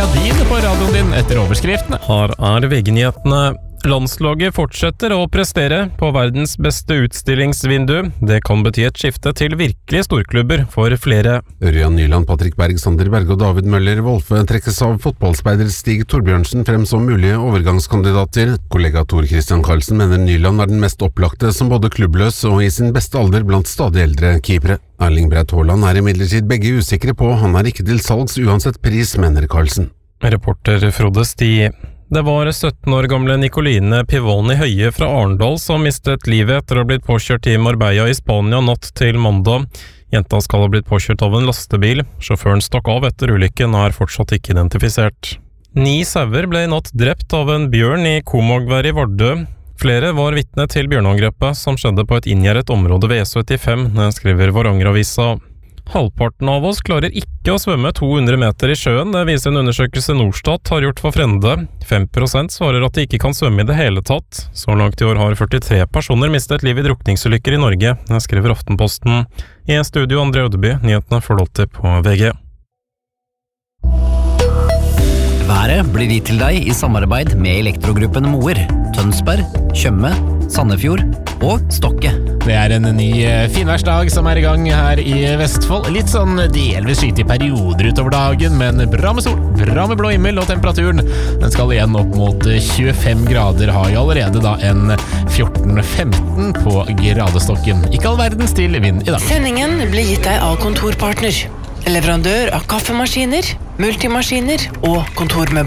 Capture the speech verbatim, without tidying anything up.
Gardin på radioen din etter overskriftene. Her er V G-nyhetene. Landslaget fortsetter å prestere på verdens beste utstillingsvindu. Det kan bety et skifte til virkelige storklubber for flere. Ørjan Nyland, Patrick Berg, Sander Berge og David Møller Wolfe trekkes av fotballspeider Stig Torbjørnsen frem som mulige overgangskandidater. Kollega Tor Christian Karlsen mener Nyland er den mest opplagte som både klubbløs og i sin beste alder blant stadig eldre keepere. Erling Braut Haaland er imidlertid begge usikre på. Han er ikke til salgs uansett pris, mener Karlsen. Reporter Frode Sti. Det var sytten år gamle Nicoline Pivoni Høie fra Arendal som mistet livet etter å ha blitt påkjørt i Marbella i Spania natt til mandag. Jenta skal ha blitt påkjørt av en lastebil. Sjåføren stakk av etter ulykken og er fortsatt ikke identifisert. Ni sauer ble i natt drept av en bjørn i Komagvær i Vardø. Flere var vitne til bjørneangrepet som skjedde på et inngjerdet område ved E syttifem, skriver Varangeravisa. Halvparten av oss klarer ikke å svømme to hundre meter i sjøen, det viser en undersøkelse Norstat har gjort for Frende. fem prosent svarer at de ikke kan svømme i det hele tatt. Så langt i år har førtitre personer mistet liv i drukningsulykker i Norge, skriver Aftenposten. I studio André Ødeby, nyhetene får alltid på V G. Været blir gitt til deg i samarbeid med Elektrogruppen Moer, Tønsberg, Tjøme, Sandefjord og Stokke. Det er en ny finværsdag som er i gang her i Vestfold. Litt sånn delvis skyte i perioder utover dagen, men bra med sol, bra med blå himmel, og temperaturen den skal igjen opp mot tjuefem grader, har jo allerede da en fjorten femten på gradestokken. Ikke all verdens til vind i dag. Sendingen blir gitt deg av Kontorpartner, leverandør av kaffemaskiner, multimaskiner og kontormøbler.